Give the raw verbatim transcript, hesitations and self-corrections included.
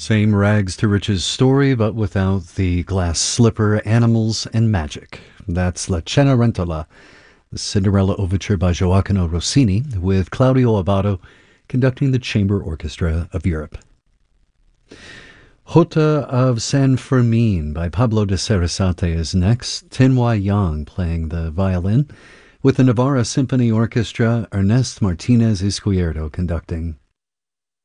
Same rags to riches story, but without the glass slipper, animals, and magic. That's La Cenerentola, the Cinderella Overture by Gioacchino Rossini, with Claudio Abbado conducting the Chamber Orchestra of Europe. Jota of San Fermin by Pablo de Sarasate is next. Tenhua Yang playing the violin, with the Navarra Symphony Orchestra, Ernest Martinez Izquierdo conducting.